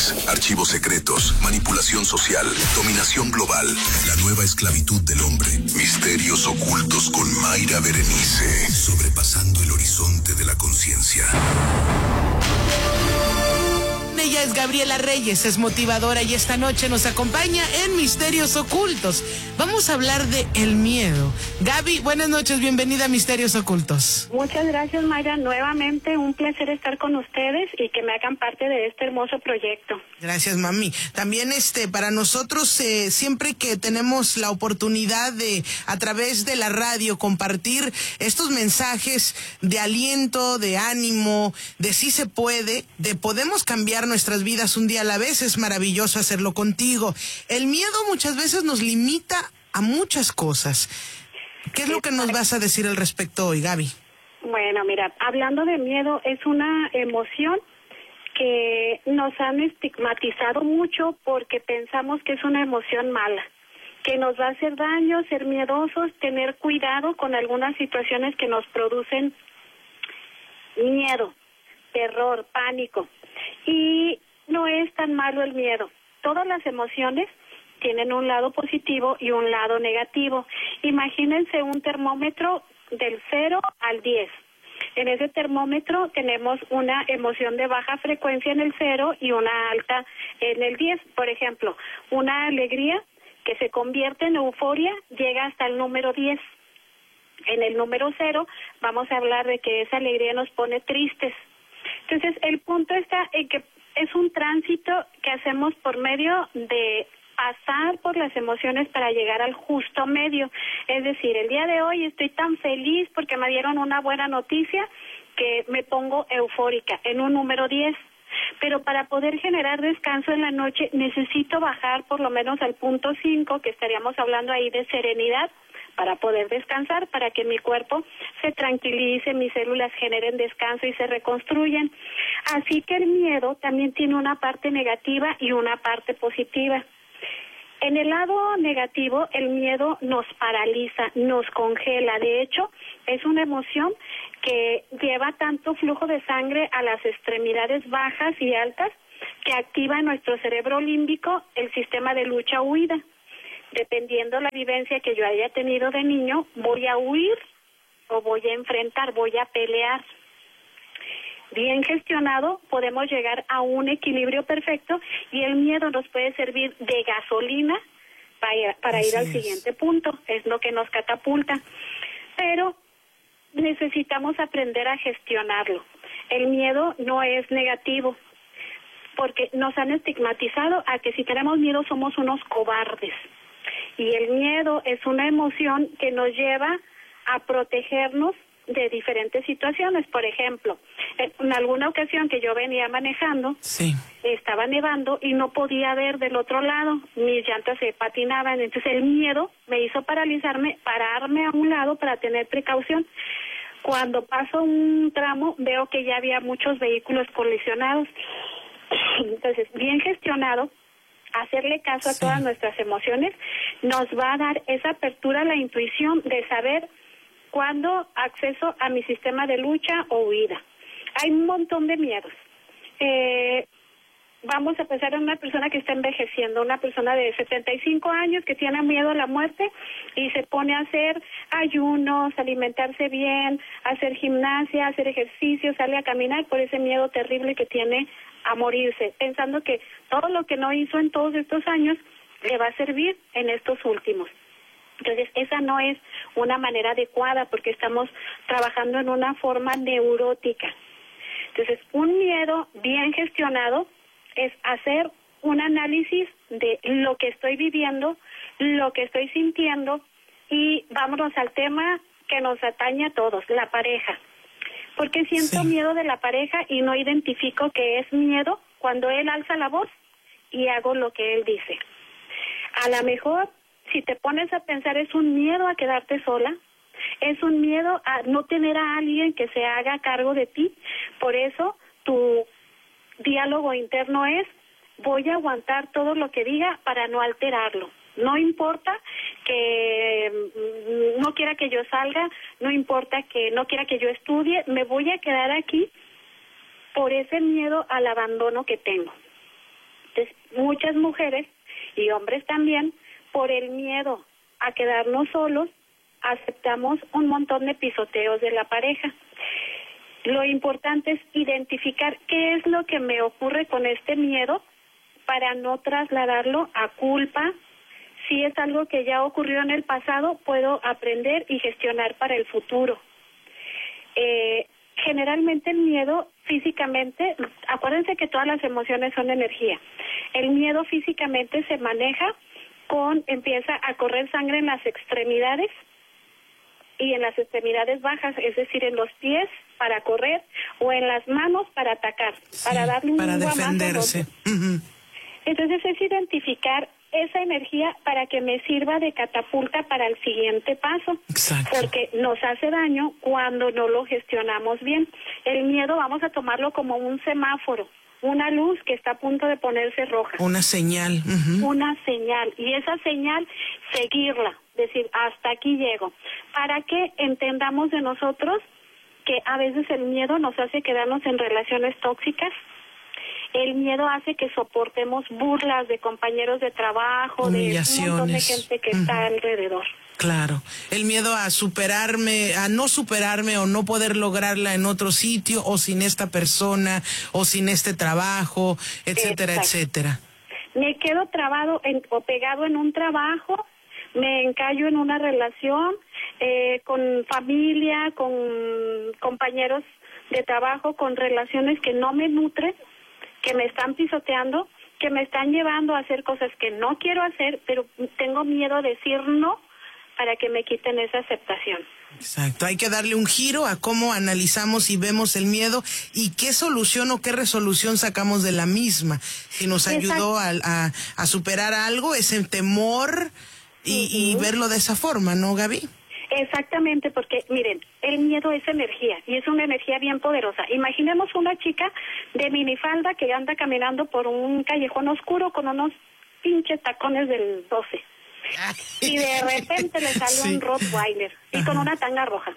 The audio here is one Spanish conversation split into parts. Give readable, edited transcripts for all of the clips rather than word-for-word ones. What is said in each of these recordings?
drogas, archivos secretos, manipulación social, dominación global, la nueva esclavitud del hombre, misterios ocultos con Mayra Berenice, sobrepasando el horizonte de la conciencia. Ella es Gabriela Reyes, es motivadora y esta noche nos acompaña en Misterios Ocultos. Vamos a hablar de el miedo. Gaby, buenas noches, bienvenida a Misterios Ocultos. Muchas gracias, Mayra. Nuevamente un placer estar con ustedes y que me hagan parte de este hermoso proyecto. Gracias, mami. También para nosotros, siempre que tenemos la oportunidad de, a través de la radio, compartir estos mensajes de aliento, de ánimo, de sí se puede, de podemos cambiar nuestras vidas un día a la vez, es maravilloso hacerlo contigo. El miedo muchas veces nos limita a muchas cosas. ¿Qué es lo que nos vas a decir al respecto hoy, Gaby? Bueno, mira, hablando de miedo, es una emoción que nos han estigmatizado mucho porque pensamos que es una emoción mala, que nos va a hacer daño, ser miedosos, tener cuidado con algunas situaciones que nos producen miedo, terror, pánico. Y no es tan malo el miedo. Todas las emociones tienen un lado positivo y un lado negativo. Imagínense un termómetro del 0 al 10. En ese termómetro tenemos una emoción de baja frecuencia en el 0 y una alta en el 10. Por ejemplo, una alegría que se convierte en euforia llega hasta el número 10. En el número 0 vamos a hablar de que esa alegría nos pone tristes. Entonces, el punto está en que es un tránsito que hacemos por medio de pasar por las emociones para llegar al justo medio. Es decir, el día de hoy estoy tan feliz porque me dieron una buena noticia que me pongo eufórica en un número 10. Pero para poder generar descanso en la noche necesito bajar por lo menos al punto 5, que estaríamos hablando ahí de serenidad, para poder descansar, para que mi cuerpo se tranquilice, mis células generen descanso y se reconstruyan. Así que el miedo también tiene una parte negativa y una parte positiva. En el lado negativo, el miedo nos paraliza, nos congela. De hecho, es una emoción que lleva tanto flujo de sangre a las extremidades bajas y altas que activa en nuestro cerebro límbico el sistema de lucha-huida. Dependiendo la vivencia que yo haya tenido de niño, voy a huir o voy a enfrentar, voy a pelear. Bien gestionado, podemos llegar a un equilibrio perfecto y el miedo nos puede servir de gasolina para ir al siguiente punto. Es lo que nos catapulta. Pero necesitamos aprender a gestionarlo. El miedo no es negativo, porque nos han estigmatizado a que si tenemos miedo somos unos cobardes. Y el miedo es una emoción que nos lleva a protegernos de diferentes situaciones. Por ejemplo, en alguna ocasión que yo venía manejando, estaba nevando y no podía ver del otro lado, mis llantas se patinaban, entonces el miedo me hizo pararme a un lado para tener precaución. Cuando paso un tramo veo que ya había muchos vehículos colisionados. Entonces, bien gestionado, hacerle caso a todas nuestras emociones nos va a dar esa apertura a la intuición de saber cuándo acceso a mi sistema de lucha o huida. Hay un montón de miedos. Vamos a pensar en una persona que está envejeciendo, una persona de 75 años que tiene miedo a la muerte y se pone a hacer ayunos, alimentarse bien, hacer gimnasia, hacer ejercicio, sale a caminar por ese miedo terrible que tiene a morirse, pensando que todo lo que no hizo en todos estos años le va a servir en estos últimos. Entonces, esa no es una manera adecuada porque estamos trabajando en una forma neurótica. Entonces, un miedo bien gestionado es hacer un análisis de lo que estoy viviendo, lo que estoy sintiendo y vámonos al tema que nos atañe a todos, la pareja. Porque siento miedo de la pareja y no identifico que es miedo cuando él alza la voz y hago lo que él dice. A lo mejor, si te pones a pensar, es un miedo a quedarte sola, es un miedo a no tener a alguien que se haga cargo de ti. Por eso, tu diálogo interno es, voy a aguantar todo lo que diga para no alterarlo. No importa que no quiera que yo salga, no importa que no quiera que yo estudie, me voy a quedar aquí por ese miedo al abandono que tengo. veces muchas mujeres y hombres también, por el miedo a quedarnos solos, aceptamos un montón de pisoteos de la pareja. Lo importante es identificar qué es lo que me ocurre con este miedo para no trasladarlo a culpa. Si es algo que ya ocurrió en el pasado, puedo aprender y gestionar para el futuro. Generalmente el miedo físicamente, acuérdense que todas las emociones son energía. El miedo físicamente se maneja empieza a correr sangre en las extremidades y en las extremidades bajas, es decir, en los pies para correr o en las manos para atacar, sí, para darle un para defenderse. Entonces es identificar esa energía para que me sirva de catapulta para el siguiente paso. Exacto. Porque nos hace daño cuando no lo gestionamos bien. El miedo vamos a tomarlo como un semáforo, una luz que está a punto de ponerse roja. Una señal. Una señal. Y esa señal, seguirla, decir, hasta aquí llego. Para que entendamos de nosotros que a veces el miedo nos hace quedarnos en relaciones tóxicas. El miedo hace que soportemos burlas de compañeros de trabajo, de un montón de gente que está alrededor. Claro, el miedo a superarme, a no superarme o no poder lograrla en otro sitio o sin esta persona o sin este trabajo, etcétera, etcétera. Me quedo trabado o pegado en un trabajo, me encallo en una relación con familia, con compañeros de trabajo, con relaciones que no me nutren, que me están pisoteando, que me están llevando a hacer cosas que no quiero hacer, pero tengo miedo a decir no para que me quiten esa aceptación. Exacto, hay que darle un giro a cómo analizamos y vemos el miedo y qué solución o qué resolución sacamos de la misma. Si nos ayudó a superar algo, ese temor y verlo de esa forma, ¿no, Gaby? Exactamente, porque miren, el miedo es energía y es una energía bien poderosa. Imaginemos una chica de minifalda que anda caminando por un callejón oscuro con unos pinches tacones del 12 y de repente le sale un Rottweiler y con una tanga roja.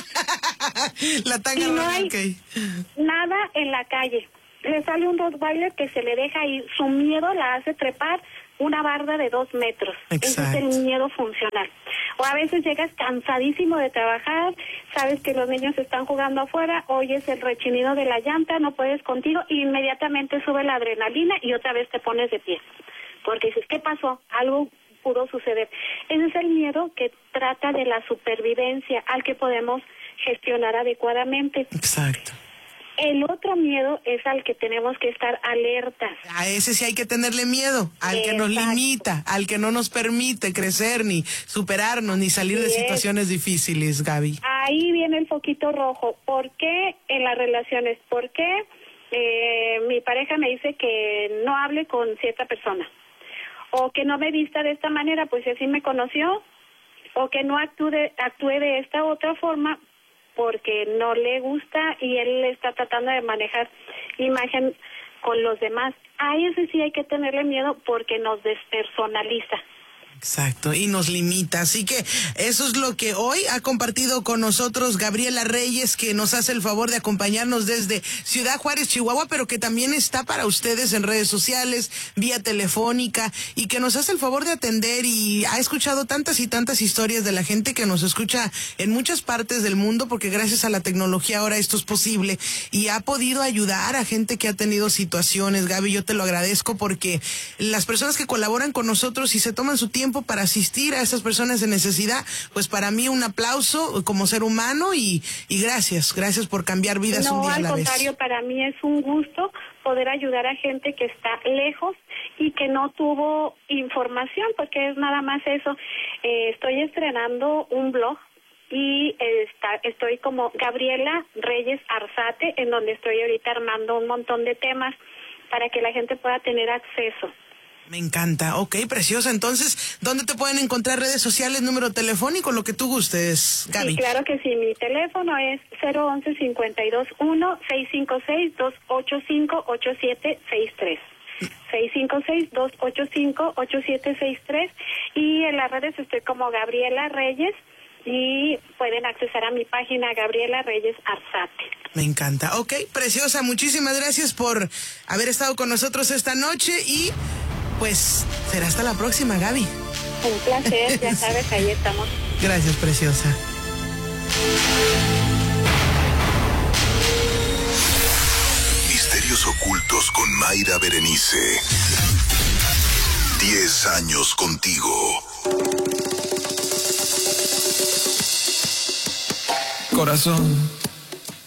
La tanga y no roja, hay nada en la calle. Le sale un Rottweiler que se le deja ir, su miedo la hace trepar una barda de 2 metros. Ese es el miedo funcional. O a veces llegas cansadísimo de trabajar, sabes que los niños están jugando afuera, oyes el rechinido de la llanta, no puedes contigo, y inmediatamente sube la adrenalina y otra vez te pones de pie. Porque dices, ¿qué pasó? Algo pudo suceder. Ese es el miedo que trata de la supervivencia, al que podemos gestionar adecuadamente. Exacto. El otro miedo es al que tenemos que estar alertas. A ese sí hay que tenerle miedo, al que nos limita, al que no nos permite crecer, ni superarnos, ni salir de situaciones difíciles, Gaby. Ahí viene el foquito rojo. ¿Por qué en las relaciones? ¿Por qué mi pareja me dice que no hable con cierta persona? O que no me vista de esta manera, pues si así me conoció. O que no actúe de esta otra forma, porque no le gusta y él está tratando de manejar imagen con los demás. A ese sí hay que tenerle miedo porque nos despersonaliza. Exacto, y nos limita. Así que eso es lo que hoy ha compartido con nosotros Gabriela Reyes, que nos hace el favor de acompañarnos desde Ciudad Juárez, Chihuahua, pero que también está para ustedes en redes sociales, vía telefónica, y que nos hace el favor de atender y ha escuchado tantas y tantas historias de la gente que nos escucha en muchas partes del mundo, porque gracias a la tecnología ahora esto es posible, y ha podido ayudar a gente que ha tenido situaciones. Gaby, yo te lo agradezco porque las personas que colaboran con nosotros y se toman su tiempo para asistir a esas personas en necesidad, pues para mí un aplauso como ser humano y gracias por cambiar vidas un día a la vez. No, al contrario, para mí es un gusto poder ayudar a gente que está lejos y que no tuvo información, porque es nada más eso. Estoy estrenando un blog y estoy como Gabriela Reyes Arzate, en donde estoy ahorita armando un montón de temas para que la gente pueda tener acceso. Me encanta. Ok, preciosa. Entonces, ¿dónde te pueden encontrar? Redes sociales, número telefónico, lo que tú gustes, Gaby. Sí, claro que sí. Mi teléfono es 011-521-656-285-8763. 656-285-8763. Y en las redes estoy como Gabriela Reyes y pueden accesar a mi página Gabriela Reyes Arzate. Me encanta. Ok, preciosa, muchísimas gracias por haber estado con nosotros esta noche y pues será hasta la próxima, Gaby. Un placer, ya sabes, ahí estamos. Gracias, preciosa. Misterios ocultos con Mayra Berenice. 10 años contigo. Corazón,